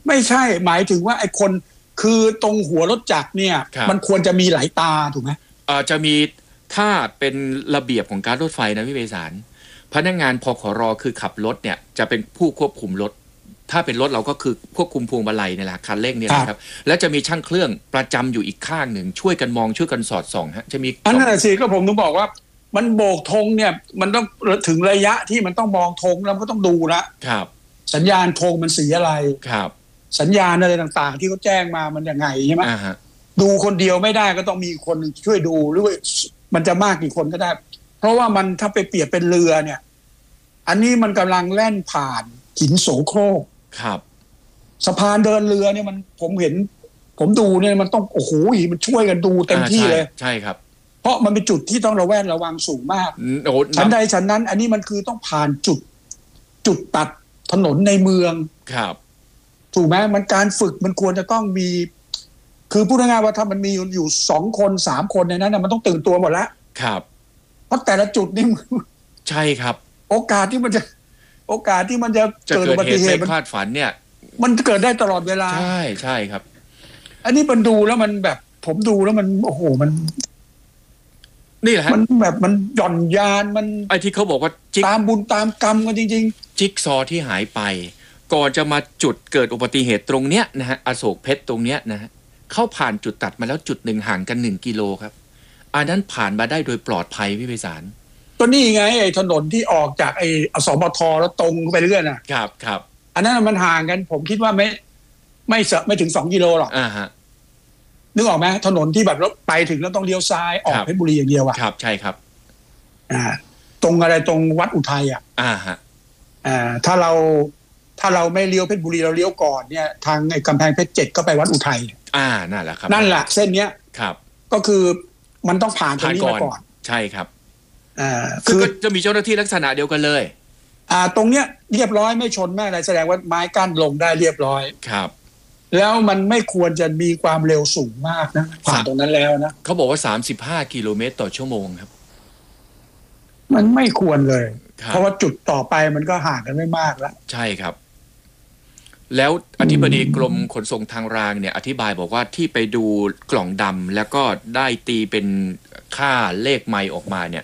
ไม่ใช่หมายถึงว่าไอ้คนคือตรงหัวรถจักรเนี่ยมันควรจะมีหลายตาถูกไหมจะมีถ้าเป็นระเบียบของการรถไฟนะพี่ไพศาลพนักงานพขร.คือขับรถเนี่ยจะเป็นผู้ควบคุมรถถ้าเป็นรถเราก็คือควบคุมพวงมาลัยนี่แหละคันเร่งเนี่ยนะครับแล้วจะมีช่างเครื่องประจำอยู่อีกข้างหนึ่งช่วยกันมองช่วยกันสอดส่องฮะจะมีอันนั้นสิก็ผมต้องบอกว่ามันโบกธงเนี่ยมันต้องถึงระยะที่มันต้องมองธงแล้วก็ต้องดูนะครับสัญญาณธงมันสีอะไรครับสัญญาณอะไรต่างๆที่เขาแจ้งมามันยังไงใช่ไหมดูคนเดียวไม่ได้ก็ต้องมีคนช่วยดูหรือว่ามันจะมากกี่คนก็ได้เพราะว่ามันถ้าไปเปรียบเป็นเรือเนี่ยอันนี้มันกำลังแล่นผ่านหินโสโครกครับสะพานเดินเรือเนี่ยมันผมเห็นผมดูเนี่ยมันต้องโอ้โหมันช่วยกันดูเต็มที่เลยใช่ครับเพราะมันเป็นจุดที่ต้องระแวดระวังสูงมากชั้นใดชั้นนั้นอันนี้มันคือต้องผ่านจุดตัดถนนในเมืองครับถูกไหมมันการฝึกมันควรจะต้องมีคือพูดง่ายๆว่าถ้ามันมีอยู่2 คน 3 คนในนั้นมันต้องตื่นตัวหมดแล้วครับเพราะแต่ละจุดนี่ใช่ครับโอกาสที่มันจะเกิดอุบัติเหตุไม่คาดฝันเนี่ยมันเกิดได้ตลอดเวลาใช่ใช่ครับอันนี้มันดูแล้วมันแบบผมดูแล้วมันโอ้โหมันนี่แหละมันแบบมันหย่อนยานมันไอ้ที่เขาบอกว่าตามบุญตามกรรมกันจริงๆจิ๊กซอที่หายไปก่อนจะมาจุดเกิดอุบัติเหตุตรงเนี้ยนะฮะอโศกเพชรตรงเนี้ยนะฮะเข้าผ่านจุดตัดมาแล้วจุดหนึ่งห่างกัน1 กิโลครับอันนั้นผ่านมาได้โดยปลอดภัยพี่ไพศาลก็นี่ไงไอ้ถนนที่ออกจากไอ้อสมทแล้วตรงไปเรื่อยนะครับครับอันนั้นมันห่างกันผมคิดว่าไม่ถึง2 กิโลหรอกฮะนึกออกไหมถนนที่แบบรถไปถึงแล้วต้องเลี้ยวซ้ายออกเพชรบุรีอย่างเดียวอ่ะครับใช่ครับตรงอะไรตรงวัดอุทัยอ่ะฮะถ้าเราไม่เลี้ยวเพชรบุรีเราเลี้ยวก่อนเนี่ยทางไอ้กำแพงเพชร7ก็ไปวัดอุทัยนั่นแหละครับนั่นแหละเส้นเนี้ยครับก็คือมันต้องผ่านตรงนี้มาก่อนใช่ครับคือจะมีเจ้าหน้าที่ลักษณะเดียวกันเลยตรงเนี้ยเรียบร้อยไม่ชนไม่อะไรแสดงว่าไม้กั้นลงได้เรียบร้อยครับแล้วมันไม่ควรจะมีความเร็วสูงมากนะผ่านตรงนั้นแล้วนะเขาบอกว่า35 กิโลเมตรต่อชั่วโมงครับมันไม่ควรเลยเพราะว่าจุดต่อไปมันก็ห่างกันไม่มากแล้วใช่ครับแล้วอธิบดีกรมขนส่งทางรางเนี่ยอธิบายบอกว่าที่ไปดูกล่องดำแล้วก็ได้ตีเป็นค่าเลขไมล์ออกมาเนี่ย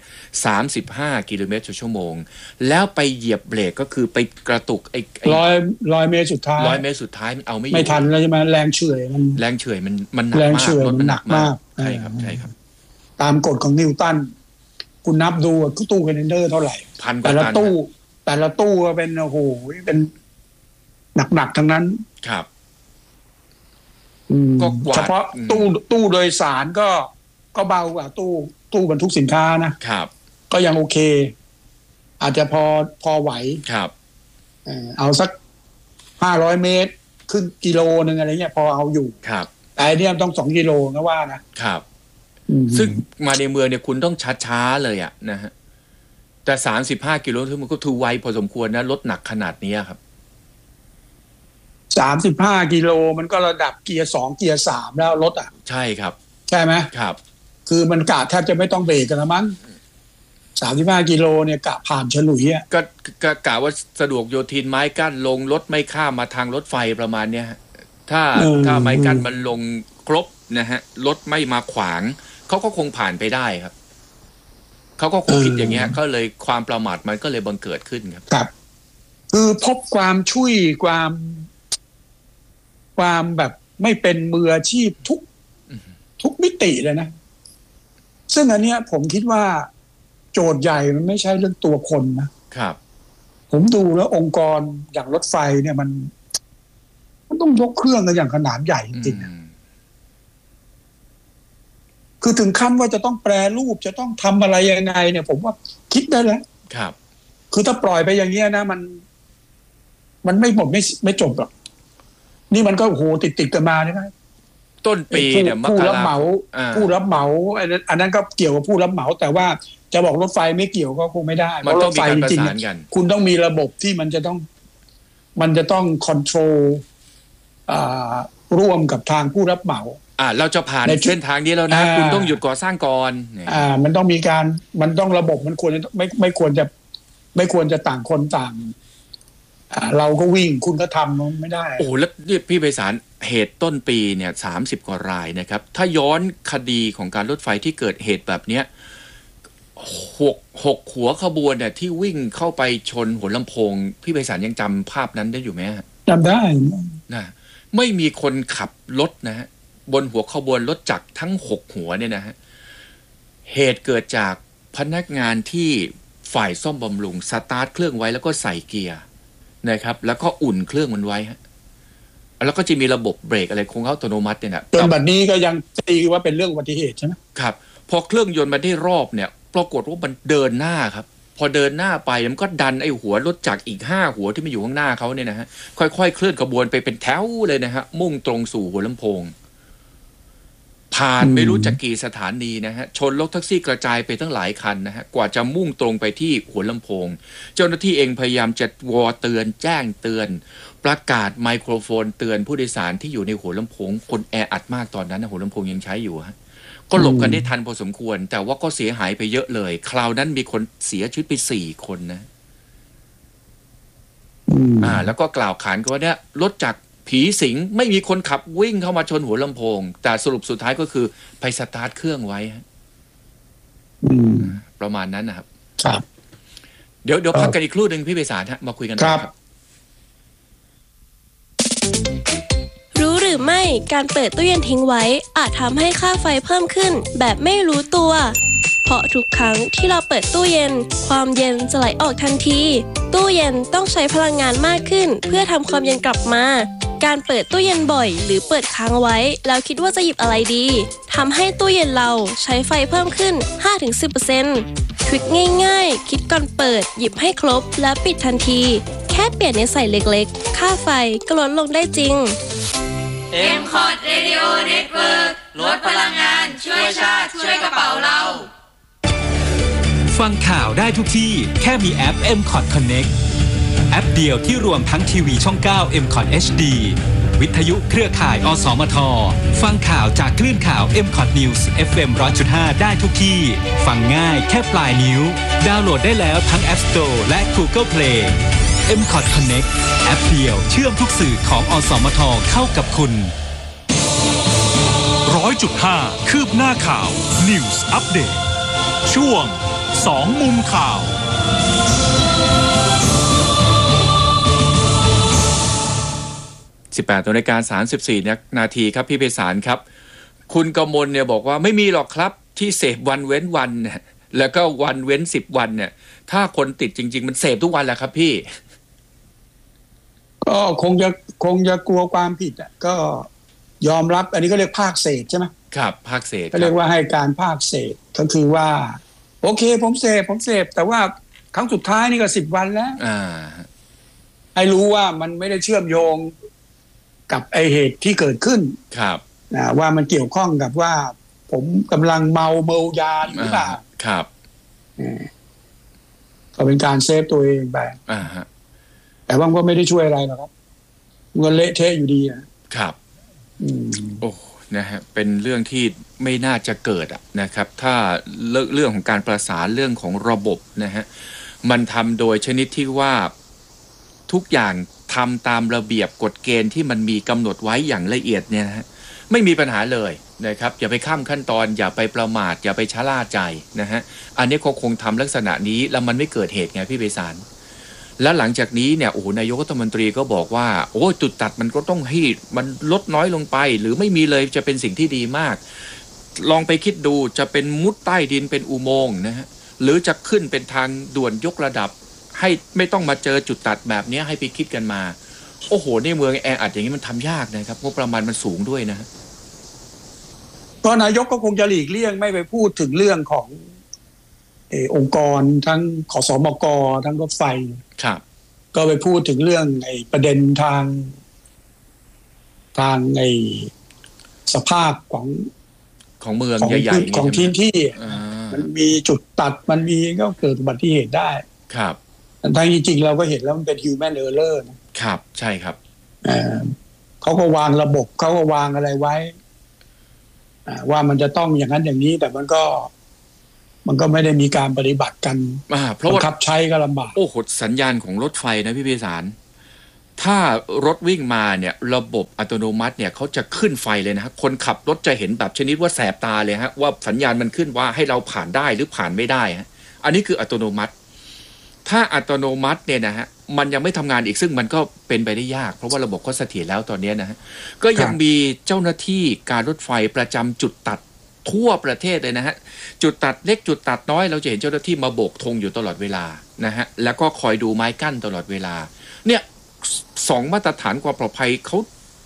35 กิโลเมตรต่อชั่วโมงแล้วไปเหยียบเบรกก็คือไปกระตุกไอ้ 100 เมตรสุดท้าย 100 เมตรสุดท้ายมันเอาไม่อยู่ไม่ทันแล้วใช่ไหมแรงเฉื่อยมันหนักมากรถมันหนักมากใช่ครับใช่ครับตามกฎของนิวตันคุณนับดูตู้คอนเทนเนอร์เท่าไหร่แต่ละตู้เป็นโอ้โหเป็นหนักทั้งนั้นครับเฉพาะตู้โดยสารก็เบากว่าตู้บรรทุกสินค้านะครับก็ยังโอเคอาจจะพอไหวครับเอาสัก500 เมตรครึ่งกิโลนึงอะไรเงี้ยพอเอาอยู่ครับแต่อันนี้ต้อง2 กิโลนะว่านะครับซึ่งมาในเมืองเนี่ยคุณต้องช้าๆเลยอ่ะนะฮะแต่35 กิโลมันก็ถือไวพอสมควรนะรถหนักขนาดนี้ครับ 35 กิโลมันก็ระดับเกียร์2เกียร์3แล้วรถใช่ครับใช่ไหมครับคือมันกะแทบจะไม่ต้องเบรกกันแล้วมั้ง35 กิโลเนี่ยกะผ่านฉลุยอ่ะก็กะว่าสะดวกโยธินไม้กั้นลงรถไม่ข้ามมาทางรถไฟประมาณเนี้ยถ้าไม้กั้นมันลงครบนะฮะรถไม่มาขวางเขาก็คงผ่านไปได้ครับเขาก็คงคิดอย่างเงี้ยก็เลยความประมาทมันก็เลยบังเกิดขึ้นครับครับคือพบความช่วยความแบบไม่เป็นมืออาชีพทุกมิติเลยนะซึ่งอันเนี้ยผมคิดว่าโจทย์ใหญ่มันไม่ใช่เรื่องตัวคนนะครับผมดูแล้วองค์กรอย่างรถไฟเนี่ยมันต้องยกเครื่องกันอย่างขนาดใหญ่จริงๆคือถึงขั้นว่าจะต้องแปรรูปจะต้องทำอะไรยังไงเนี่ยผมว่าคิดได้แล้วครับคือถ้าปล่อยไปอย่างเงี้ยนะมันไม่หมดไม่จบหรอกนี่มันก็โหติดกันมาใช่ไหมต้นปีเนี่ยผู้รับเหมาอันนั้นก็เกี่ยวกับผู้รับเหมาแต่ว่าจะบอกรถไฟไม่เกี่ยวก็คงไม่ได้เพราะรถไฟจริงๆคุณต้องมีระบบที่มันจะต้องคอนโทรลร่วมกับทางผู้รับเหมาเราจะผ่านเส้นทางนี้แล้วนะคุณต้องหยุดก่อสร้างก่อนมันต้องมีการมันต้องระบบมันควรไม่ควรจะต่างคนต่างเราก็วิ่งคุณก็ทำมันไม่ได้โอ้แล้วนี่พี่ไพศาลเหตุต้นปีเนี่ย30 กว่ารายนะครับถ้าย้อนคดีของการรถไฟที่เกิดเหตุแบบเนี้ยหกหัวขบวนเนี่ยที่วิ่งเข้าไปชนหัวลำโพงพี่ไพศาลยังจำภาพนั้นได้อยู่ไหมจำได้นะไม่มีคนขับรถนะฮะบนหัวขบวนรถจักรทั้ง6 หัวเนี่ยนะฮะเหตุเกิดจากพนักงานที่ฝ่ายซ่อมบำรุงสตาร์ทเครื่องไว้แล้วก็ใส่เกียร์นะครับแล้วก็อุ่นเครื่องมันไว้ฮะแล้วก็จะมีระบบเบรกอะไรคงอัตโนมัติเนี่ยนะจนบัดนี้ก็ยังตีว่าเป็นเรื่องอุบัติเหตุใช่ไหมครับพอเครื่องยนต์มาได้รอบเนี่ยปรากฏว่ามันเดินหน้าครับพอเดินหน้าไปมันก็ดันไอ้หัวรถจักรอีก5 หัวที่มันอยู่ข้างหน้าเขาเนี่ยนะฮะค่อยๆเคลื่อนขบวนไปเป็นแถวเลยนะฮะมุ่งตรงสู่หัวลำโพงผ่านไม่รู้จักกี่สถานีนะฮะชนรถแท็กซี่กระจายไปตั้งหลายคันนะฮะกว่าจะมุ่งตรงไปที่หัวลำโพงเจ้าหน้าที่เองพยายามจะวอเตือนแจ้งเตือนประกาศไมโครโฟนเตือนผู้โดยสารที่อยู่ในหัวลำโพงคนแออัดมากตอนนั้นนะหัวลำโพงยังใช้อยู่ฮะก็หลบกันได้ทันพอสมควรแต่ว่าก็เสียหายไปเยอะเลยคราวนั้นมีคนเสียชีวิตไป4 คนนะแล้วก็กล่าวขานกันว่าเนี่ยรถจากผีสิงไม่มีคนขับวิ่งเข้ามาชนหัวลำโพงแต่สรุปสุดท้ายก็คือไปสตาร์ทเครื่องไว้ฮะประมาณนั้นนะครับครับเดี๋ยวพักกันอีกครู่หนึ่งพี่ไพศาลฮะมาคุยกันครับรู้หรือไม่การเปิดตู้เย็นทิ้งไว้อาจทำให้ค่าไฟเพิ่มขึ้นแบบไม่รู้ตัวเพราะทุกครั้งที่เราเปิดตู้เย็นความเย็นจะไหลออกทันทีตู้เย็นต้องใช้พลังงานมากขึ้นเพื่อทำความเย็นกลับมาการเปิดตู้เย็นบ่อยหรือเปิดค้างไว้แล้วคิดว่าจะหยิบอะไรดีทำให้ตู้เย็นเราใช้ไฟเพิ่มขึ้น 5-10% ทริคง่ายๆคิดก่อนเปิดหยิบให้ครบและปิดทันทีแค่เปลี่ยนนิสัยเล็กๆค่าไฟก็ลดลงได้จริง MCOT Radio Network ลดพลังงานช่วยชาติช่วยกระเป๋าเราฟังข่าวได้ทุกที่แค่มีแอป MCOT Connect แอปเดียวที่รวมทั้งทีวีช่อง 9 MCOT HD วิทยุเครือข่ายอสมทฟังข่าวจากคลื่นข่าว MCOT News FM 100.5 ได้ทุกที่ฟังง่ายแค่ปลายนิ้วดาวน์โหลดได้แล้วทั้ง App Store และ Google Play MCOT Connect แอปเดียวเชื่อมทุกสื่อของอสมทเข้ากับคุณ 100.5 คืบหน้าข่าว News Update ช่วง2 มุมข่าว 18:34 นาทีครับพี่ไพศาลครับคุณกมลเนี่ยบอกว่าไม่มีหรอกครับที่เสพวันเว้นวันเนี่ยแล้วก็วันเว้น10 วันเนี่ยถ้าคนติดจริงๆมันเสพทุกวันแหละครับพี่ก็คงจะกลัวความผิดอ่ะก็ยอมรับอันนี้ก็เรียกภาคเศษใช่ไหมครับภาคเศษก็เรียกว่าให้การภาคเศษก็คือว่าโอเคผมเสพแต่ว่าครั้งสุดท้ายนี่ก็10 วันแล้วให้รู้ว่ามันไม่ได้เชื่อมโยงกับไอเหตุที่เกิดขึ้นครับว่ามันเกี่ยวข้องกับว่าผมกำลังเมายาหรือเปล่าครับก็เป็นการเซฟตัวเองไปแต่ว่าก็ไม่ได้ช่วยอะไรหรอกครับเงินเละเทะอยู่ดีนะครับโอ้นะฮะเป็นเรื่องที่ไม่น่าจะเกิดนะครับถ้าเรื่องของการประสานเรื่องของระบบนะฮะมันทำโดยชนิดที่ว่าทุกอย่างทำตามระเบียบกฎเกณฑ์ที่มันมีกำหนดไว้อย่างละเอียดเนี่ยนะฮะไม่มีปัญหาเลยนะครับอย่าไปข้ามขั้นตอนอย่าไปประมาทอย่าไปชะล่าใจนะฮะอันนี้เขาคงทำลักษณะนี้แล้วมันไม่เกิดเหตุไงพี่ไพศาลแล้วหลังจากนี้เนี่ยโอ้โหนายกรัฐมนตรีก็บอกว่าโอ้จุดตัดมันก็ต้องให้มันลดน้อยลงไปหรือไม่มีเลยจะเป็นสิ่งที่ดีมากลองไปคิดดูจะเป็นมุดใต้ดินเป็นอุโมงค์นะฮะหรือจะขึ้นเป็นทางด่วนยกระดับให้ไม่ต้องมาเจอจุดตัดแบบนี้ให้ไปคิดกันมาโอ้โหในเมืองแออัดอย่างนี้มันทำยากนะครับงบประมาณมันสูงด้วยนะก็นายกก็คงจะหลีกเลี่ยงไม่ไปพูดถึงเรื่องขององค์กรทั้งขสมกทั้งรถไฟครับก็ไปพูดถึงเรื่องประเด็นทางสภาพของเมืองใหญ่ๆของที่มันมีจุดตัดมันมีก็เกิดอุบัติเหตุได้ครับทั้งจริงๆเราก็เห็นแล้วมันเป็น human error นะครับใช่ครับเขาก็วางระบบเขาก็วางอะไรไว้ว่ามันจะต้องอย่างนั้นอย่างนี้แต่มันก็ไม่ได้มีการปฏิบัติกันเพราะว่าขับใช้ก็ลำบากโอ้โหสัญญาณของรถไฟนะพี่ไพศาลถ้ารถวิ่งมาเนี่ยระบบอัตโนมัติเนี่ยเขาจะขึ้นไฟเลยนะฮะคนขับรถจะเห็นแบบชนิดว่าแสบตาเลยฮะว่าสัญญาณมันขึ้นว่าให้เราผ่านได้หรือผ่านไม่ได้ฮะอันนี้คืออัตโนมัติถ้าอัตโนมัติเนี่ยนะฮะมันยังไม่ทำงานอีกซึ่งมันก็เป็นไปได้ยากเพราะว่าระบบเขาเสถียรแล้วตอนนี้นะฮะก็ยังมีเจ้าหน้าที่การรถไฟประจำจุดตัดทั่วประเทศเลยนะฮะจุดตัดเล็กจุดตัดน้อยเราจะเห็นเจ้าหน้าที่มาโบกธงอยู่ตลอดเวลานะฮะแล้วก็คอยดูไม้กั้นตลอดเวลาเนี่ย2มาตรฐานความปลอดภัยเขา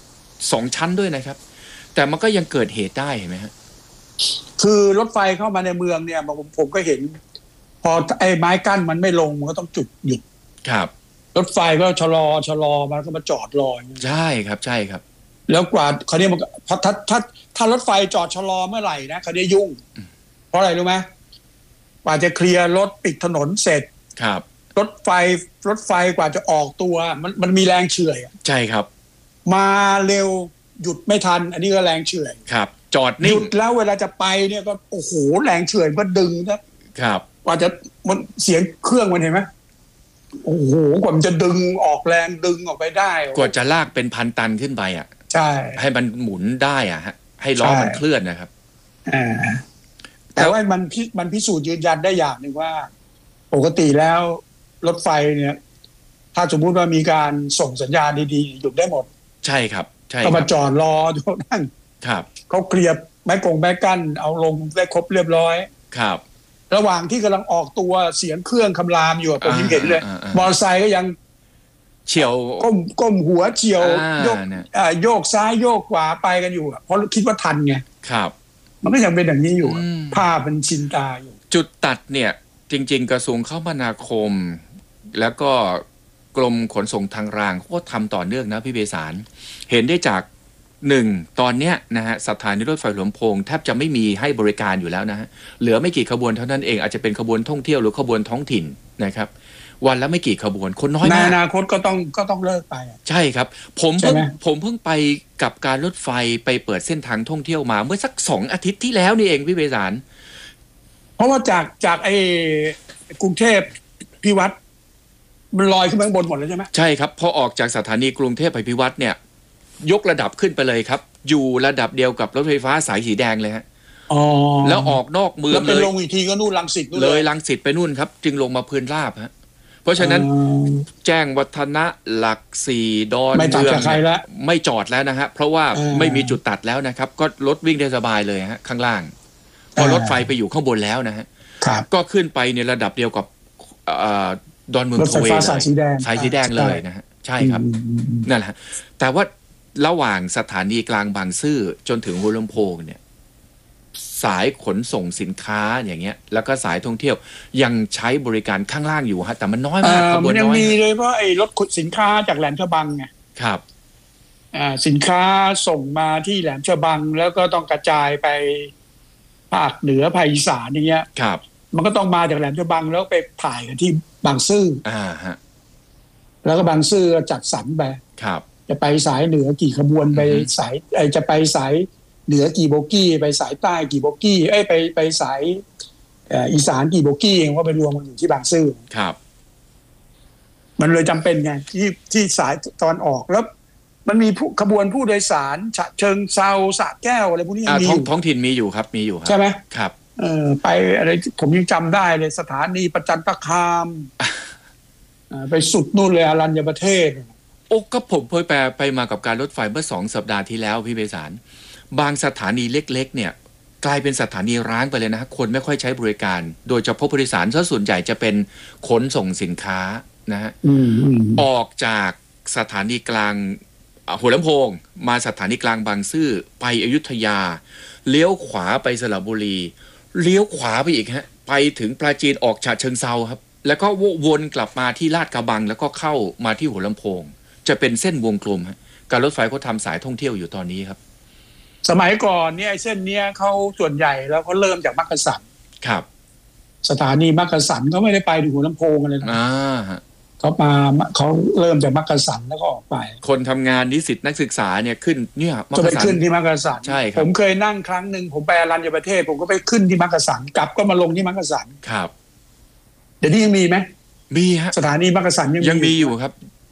2ชั้นด้วยนะครับแต่มันก็ยังเกิดเหตุได้เห็นไหมฮะคือรถไฟเข้ามาในเมืองเนี่ยผมก็เห็นพอไอ้ไม้กั้นมันไม่ลงมันก็ต้องจุดหยุดครับรถไฟก็ชะลอมันก็มาจอดรอใช่ครับใช่ครับแล้วกว่าคราวนี้มันถ้ารถไฟจอดชะลอเมื่อไหร่นะคราวนี้ยุ่งเพราะอะไรรู้ไหมกว่าจะเคลียร์รถปิดถนนเสร็จครับรถไฟกว่าจะออกตัวมันมีแรงเฉื่อยใช่ครับมาเร็วหยุดไม่ทันอันนี้ก็แรงเฉื่อยครับจอดนิ่งหยุดแล้วเวลาจะไปเนี่ยก็โอ้โหแรงเฉื่อยก็ดึงนะครับกว่าจะมันเสียงเครื่องมันเห็นไหมโอ้โหกว่ามันจะดึงออกแรงดึงออกไปได้กว่าจะลากเป็นพันตันขึ้นไปอ่ะใช่ให้มันหมุนได้อ่ะฮะให้ล้อมันเคลื่อนนะครับแต่ว่ามันพิสูจน์ยืนยันได้อย่างหนึ่งว่าปกติแล้วรถไฟเนี่ยถ้าสมมุติว่ามีการส่งสัญญาณดีๆหยุดได้หมดใช่ครับใช่ก็มาจอดรออยู่นั่นครับเขาเคลียร์แม่กั้นเอาลงได้ครบเรียบร้อยครับระหว่างที่กำลังออกตัวเสียงเครื่องคำรามอยู่ผมยังเห็นเลยมอเตอร์ไซค์ก็ยังเฉียวก้มหัวเฉียวโยกซ้ายโยกขวาไปกันอยู่เพราะคิดว่าทันไงครับมันก็ยังเป็นอย่างนี้อยู่ภาพเป็นชินตาอยู่จุดตัดเนี่ยจริงๆกระทรวงคมนาคมแล้วก็กรมขนส่งทางรางเขาก็ทำต่อเนื่องนะพี่เบสารเห็นได้จากตอนเนี้ยนะฮะสถานีรถไฟหัวลำโพงแทบจะไม่มีให้บริการอยู่แล้วนะฮะเหลือไม่กี่ขบวนเท่านั้นเองอาจจะเป็นขบวนท่องเที่ยวหรือขบวนท้องถิ่นนะครับวันละไม่กี่ขบวนคนน้อยมากในอนาคตก็ต้องเลิกไปใช่ครับผมเพิ่งไปกับการรถไฟไปเปิดเส้นทางท่องเที่ยวมาเมื่อสัก2 อาทิตย์ที่แล้วนี่เองพี่เบสารเพราะว่าจากไอ้กรุงเทพพิวัตรมันลอยขึ้นมาข้างบนหมดแล้วใช่ไหมใช่ครับพอออกจากสถานีกรุงเทพไปพิวัตรเนี่ยยกระดับขึ้นไปเลยครับอยู่ระดับเดียวกับรถไฟฟ้าสายสีแดงเลยฮะแล้วออกนอกเมืองเลยแล้วไปลงอีกทีก็นู่นรังสิตเลยรังสิตไปนู่นครับจึงลงมาพื้นราบฮะเพราะฉะนั้นแจ้งวัฒนะหลัก4ดอนเมืองไม่จอดแล้วนะฮะเพราะว่าไม่มีจุดตัดแล้วนะครับก็รถวิ่งได้สบายเลยฮะข้างล่างพอรถไฟไปอยู่ข้างบนแล้วนะฮะก็ขึ้นไปในระดับเดียวกับดอนเมืองโทเวสายสีแดงเลยนะฮะใช่ครับนั่นแหละแต่ว่าระหว่างสถานีกลางบางซื่อจนถึงหัวลำโพงเนี่ยสายขนส่งสินค้าอย่างเงี้ยแล้วก็สายท่องเที่ยวยังใช้บริการข้างล่างอยู่ฮะแต่มันน้อยมากมันยังมีเลยเพราะไอ้รถขนสินค้าจากแหลมฉบังไงครับสินค้าส่งมาที่แหลมฉบังแล้วก็ต้องกระจายไปภาคเหนือภาคอีสานอย่างเงี้ยครับมันก็ต้องมาจากแหลมฉบังแล้วไปถ่ายกันที่บางซื่อฮะแล้วก็บางซื่อจัดสรรไปครับจะไปสายเหนือกี่ขบวนไปสายจะไปสายเหนือกี่โบกี้ไปสายใต้กี่โบกี้ไปสายอีสานกี่โบกี้เองว่าไปรวมกันอยู่ที่บางซื่อครับมันเลยจำเป็นไงที่สายตอนออกแล้วมันมีขบวนผู้โดยสารฉะเชิงเซาสระแก้วอะไรพวกนี้มีท้องถิ่นมีอยู่ครับมีอยู่ครับใช่ไหมครับไปอะไรผมยังจำได้เลยสถานีประจันตคามไปสุดนู่นเลยอรัญญประเทศโอ้ก็ผมเคยไปมากับการรถไฟเมื่อ2 สัปดาห์ที่แล้วพี่เบสารบางสถานีเล็กๆเนี่ยกลายเป็นสถานีร้างไปเลยนะคนไม่ค่อยใช้บริการโดยเฉพาะผู้โดยสารส่วนใหญ่จะเป็นขนส่งสินค้านะฮะออกจากสถานีกลางหัวลำโพงมาสถานีกลางบางซื่อไปอยุธยาเลี้ยวขวาไปสระบุรีเลี้ยวขวาไปอีกฮะไปถึงปราจีนออกฉะเชิงเทราครับแล้วก็วนกลับมาที่ลาดกระบังแล้วก็เข้ามาที่หัวลำโพงจะเป็นเส้นวงกลมฮะการรถไฟเขาทำสายท่องเที่ยวอยู่ตอนนี้ครับสมัยก่อนเนี่ยเส้นเนี้ยเขาส่วนใหญ่แล้วเขาเริ่มจากมักกะสันครับสถานีมักกะสันเขาไม่ได้ไปถึงหัวลำโพงเลยนะเขาเริ่มจากมักกะสันแล้วก็ออกไปคนทำงานนิสิตนักศึกษาเนี่ยขึ้นเนี่ยจะไปขึ้นที่มักกะสันใช่ครับผมเคยนั่งครั้งหนึ่งผมไปอรัญญประเทศผมก็ไปขึ้นที่มักกะสันกลับก็มาลงที่มักกะสันครับเดี๋ยวนี้ยังมีไหมมีฮะสถานีมักกะสันยังมีอยู่ครับ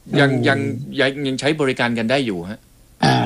ยังใช้บริการกันได้อยู่ฮะ